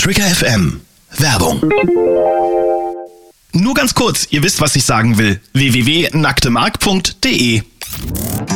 Trigger FM. Werbung. Nur ganz kurz, ihr wisst, was ich sagen will. www.nacktemark.de